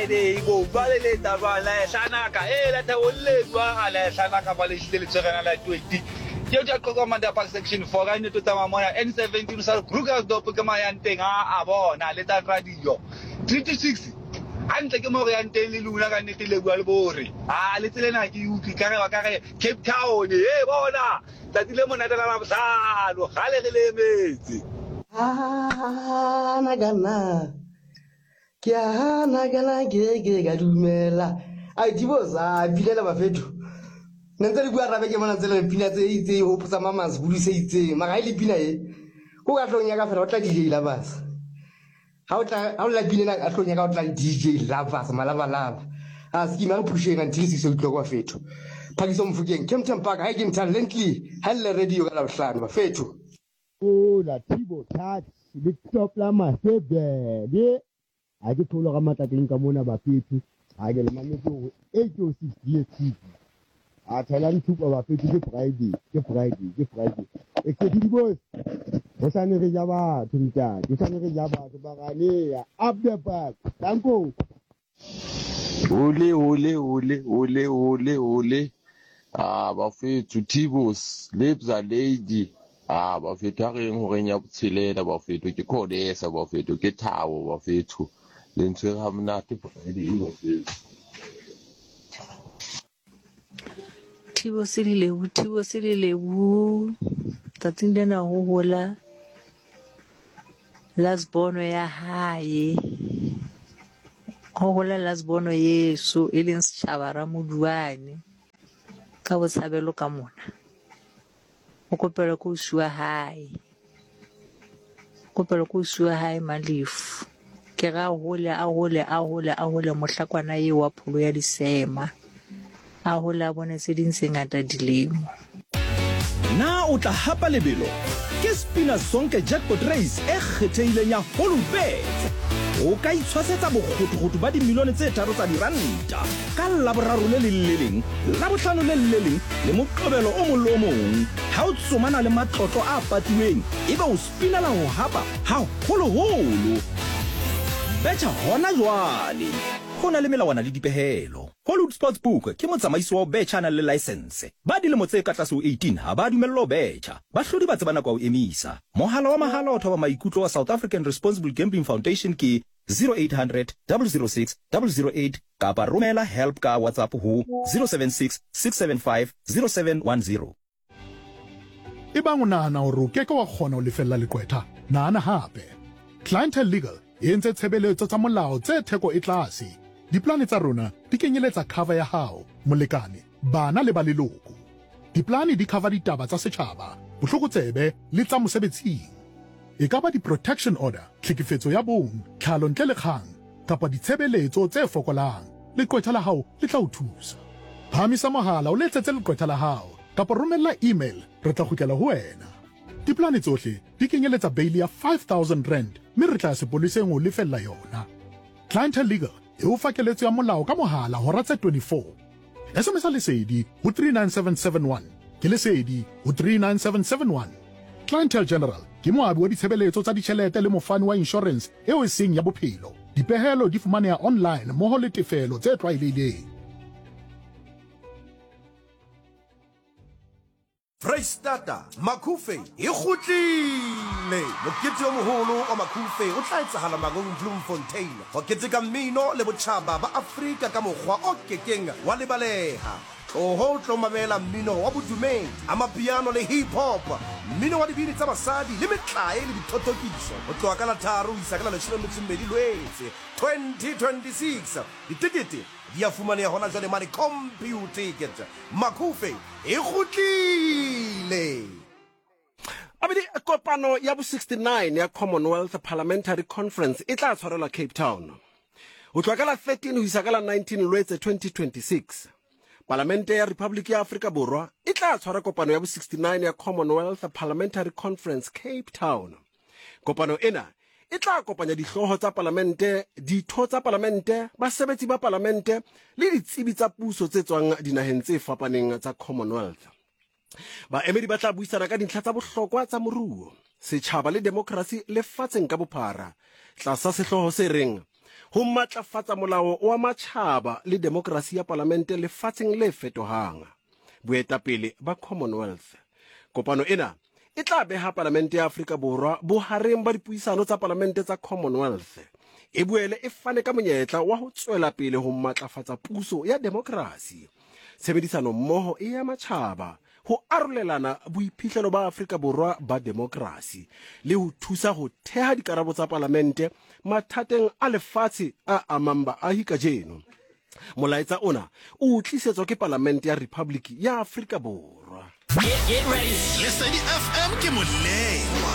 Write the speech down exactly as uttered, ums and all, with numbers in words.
Go balele tabala shanaka eh la tawlle dwa ala shanaka bale shitele tsegana la twenty yo ja ko komanda park section four ga ne to tama mona N seventeen sa kruger do pe kama ya nteng a bona le ta radio thirty-six antle ke mo ya nteng le luna ka nete le bua le bore a le tselena ke utlwi ka re wa ka re Cape Town eh bona tatile mona tla la bosalo gale re le metsi ah nagana Kia nagana gege gadumela ai diboza bilela bafetu nentse le bua rabe ke mona tsela pina tse itse ho putsa mama zbulu se itse mara ile pina e ho ka tlonya ka fela o tla D J Lovers ha o tla ha o la pina ka tlonya ka o tla D J Lovers malava lava a skima re pusheng until se se tloko bafetu phakiso mfukeng Kempton Park ha ke talently halle radio ka la bohlano bafetu o la tibo touch le top la masebe le a ke tholo ga matlatleng ka mona ba fethu a ke le mametse go eight oh six D S T V a tshela nthupa ba fethu ke Friday ke Friday ke Friday e ke di boss go sane re ja ba thunta ke sane re ja ba ba gane ya up the back tanko ole ole ole ole ole ole ah ba fethu Tibos lebza lady ah ba fethu a reng go renya botshelela ba fethu ke Khodesa ba fethu ke Thawo ba fethu lentswe ga mnate Friday e ba fethu Thibo silile Thibo silile bu tatindena go hola lasbono ya hae go hola lasbono yeso e leng setšhaba moduane ka botshabelo ka mona o kopela go shua hae kopela go shua hae malifu ke ga hola a hola a hola a hola mohlakwana ye wa pholo ya disema a hola bone se ding se ngata dilemo na o tla hapa lebelo ke spina sonke jackpot race e kgetheileng ya Holubet o ka itshwasetsa bogotogotho ba dimilione tse tharo tsa diranta ka laboraro le le leng la botlhano le le leng le moqobelo o mollo mong ha o tsomana le matlotlo a patiweng ebe o spinela go hapa ha holoholo betha hona jwale go na le melawana le dipehelo Hollywood Sportsbook ke motsamaisi wa betcha na le license ba dilemo tse ka tlase ho eighteen ha ba dumello betcha ba hlodi ba tsebana kwa o emisa mohala wa mahala o thoba maikutlo wa South African Responsible Gambling Foundation ke zero eight hundred, zero zero six, zero zero eight kapa romela help ka WhatsApp ho zero seven six, six seven five, zero seven one zero. Ebang o nahana hore o keke wa kgona ho lefella leqwetha nahana hape Clientele Legal e entse tshebeletso tsa molao tse theko e tlase diplane tsa rona di kenyeletsa cover ya hao molekane bana le ba leloko diplane di cover ditaba tsa setjhaba bohlokotsebe le tsa mosebetsing e ka ba di-protection order tlhekefetso ya bong tlhalo ntle le kgang kapa ditshebeletso tse fokolang leqwetha la hao le tla o thusa phamisa mohala o letsetse leqwetha la hao kapa romella email re tla kgutlela ho wena diplane tsohle di kenyeletsa bail ya five thousand rand mme re tla sepoleseng o lefella yona Clientele Legal e o fa keletso ya molao ka mohala hora tse twenty-four S M S lesedi ho three nine seven seven one ke lesedi ho three nine seven seven one Clientele General ke moabi wa ditshebeletso tsa ditjhelete le mofani wa insurance eo e seng ya bophelo dipehelo di fumaneha online mmoho le tefelo tse tlwaelehileng Freistata Makufe e kgutlile mokete o moholo wa Makufe o tla etsahala Magong Bloemfontein ho keteka mmino le botjhaba ba Afrika ka mokgwa o kekeng wa lebaleha o ho tlo mamela mmino wa bodumedi amapiano le hip hop mmino wa dibini tsa basadi le metlae le dithotokiso ho tloha ka la tharo isa ka la leshome le mmedi Lwetse twenty twenty-six ditikete di a fumaneha hona jwale mane computer ticket Makufe e kgutlile abedi kopano ya bo sixty-nine ya Commonwealth Parliamentary Conference e tla tshwarelwa Cape Town ho tloha ka la thirteen ho isa ka la nineteen Lwetse twenty twenty-six Parlamente ya Republic ya Afrika Borwa e tla tshwara kopano ya bo sixty-nine ya Commonwealth Parliamentary Conference Cape Town kopano ena e tla kopanya dihloho tsa parlamente ditho tsa parlamente basebetsi ba parlamente le ditsebi tsa puso tse tswang dinaheng tse fapaneng tsa Commonwealth baemedi ba tla buisana ka dintlha tsa bohlokwa tsa moruo setjhaba le demokrasi lefatsheng ka bophara tlasa sehloho se reng ho matlafatsa molao wa matjhaba le demokrasi ya parlamente lefatsheng le fetohang. Boetapele ba Commonwealth. Kopano ena e tla beha parlamente ya Afrika Borwa bohareng ba dipuisano tsa parlamente tsa Commonwealth. E boele e fane ka monyetla wa ho tswela pele ho matlafatsa puso ya demokrasi. Tshebedisano mmoho e ya matjhaba ho arolelana boiphihlelo ba Afrika Borwa ba demokrasi le ho thusa ho theha dikarabo tsa parlamente mathateng a lefatshe a amang baahi kajeno. Molaetsa ona o tlisetswa ke parlamente ya Republic ya Afrika Borwa. Get, get ready. Lesedi F M ke moleng.